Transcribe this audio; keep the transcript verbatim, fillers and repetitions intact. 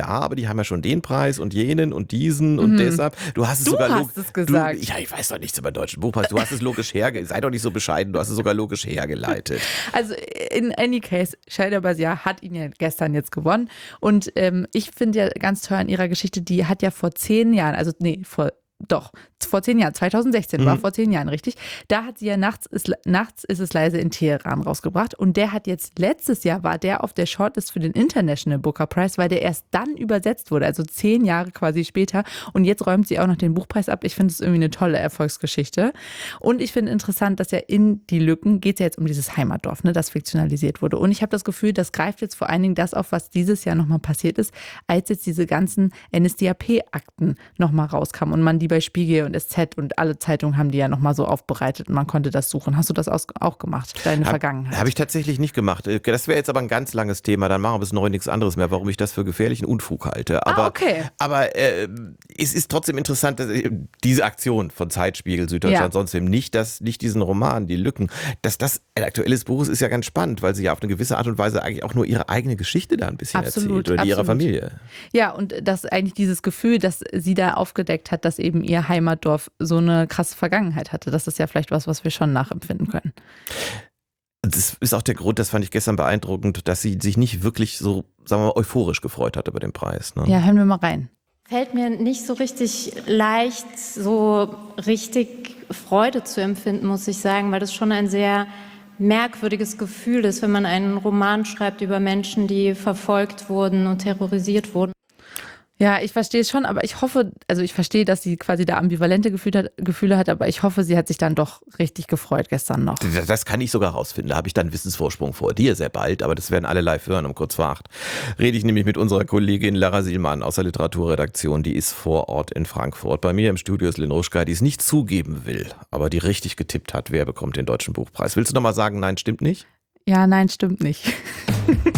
aber die haben ja schon den Preis und jenen und diesen und Mhm. deshalb. Du hast es Du sogar hast log- es gesagt. Du, ja, ich weiß doch nichts über den Deutschen Buchpreis. Du hast es logisch herge... Sei doch nicht so bescheiden, du hast es sogar logisch hergeleitet. Also in any case, Shahida Basiar hat ihn ja gestern jetzt gewonnen. Und ähm, ich finde ja ganz toll an ihrer Geschichte, die hat ja vor zehn Jahren, also nee, vor Doch, vor zehn Jahren, zwanzig sechzehn, mhm. war vor zehn Jahren, richtig. Da hat sie ja Nachts ist, Nachts ist es leise in Teheran rausgebracht. Und der hat jetzt, letztes Jahr war der auf der Shortlist für den International Booker Prize, weil der erst dann übersetzt wurde, also zehn Jahre quasi später. Und jetzt räumt sie auch noch den Buchpreis ab. Ich finde es irgendwie eine tolle Erfolgsgeschichte. Und ich finde interessant, dass ja in die Lücken geht es ja jetzt um dieses Heimatdorf, ne, das fiktionalisiert wurde. Und ich habe das Gefühl, das greift jetzt vor allen Dingen das auf, was dieses Jahr nochmal passiert ist, als jetzt diese ganzen N S D A P-Akten nochmal rauskamen und man die bei Spiegel und S Z und alle Zeitungen haben die ja nochmal so aufbereitet und man konnte das suchen. Hast du das auch gemacht, deine Hab, Vergangenheit? Habe ich tatsächlich nicht gemacht. Das wäre jetzt aber ein ganz langes Thema, dann machen wir bis neu nichts anderes mehr, warum ich das für gefährlichen Unfug halte. Aber, ah, okay. aber äh, es ist trotzdem interessant, dass äh, diese Aktion von Zeitspiegel, Süddeutschland, ja. sonst eben nicht, dass nicht diesen Roman, die Lücken, dass das ein aktuelles Buch ist, ist ja ganz spannend, weil sie ja auf eine gewisse Art und Weise eigentlich auch nur ihre eigene Geschichte da ein bisschen absolut, erzählt oder die absolut. ihrer Familie. Ja, und das eigentlich dieses Gefühl, dass sie da aufgedeckt hat, dass eben ihr Heimatdorf so eine krasse Vergangenheit hatte. Das ist ja vielleicht was, was wir schon nachempfinden können. Das ist auch der Grund, das fand ich gestern beeindruckend, dass sie sich nicht wirklich so, sagen wir mal, euphorisch gefreut hat über den Preis. Ne? Ja, hören wir mal rein. Fällt mir nicht so richtig leicht, so richtig Freude zu empfinden, muss ich sagen, weil das schon ein sehr merkwürdiges Gefühl ist, wenn man einen Roman schreibt über Menschen, die verfolgt wurden und terrorisiert wurden. Ja, ich verstehe es schon, aber ich hoffe, also ich verstehe, dass sie quasi da ambivalente Gefühle hat, Gefühle hat, aber ich hoffe, sie hat sich dann doch richtig gefreut gestern noch. Das, das kann ich sogar rausfinden, da habe ich dann Wissensvorsprung vor dir sehr bald, aber das werden alle live hören um kurz vor acht. Rede ich nämlich mit unserer Kollegin Lara Sielmann aus der Literaturredaktion, die ist vor Ort in Frankfurt. Bei mir im Studio ist Lynn Ruschka, die es nicht zugeben will, aber die richtig getippt hat, wer bekommt den Deutschen Buchpreis. Willst du noch mal sagen, nein, stimmt nicht? Ja, nein, stimmt nicht.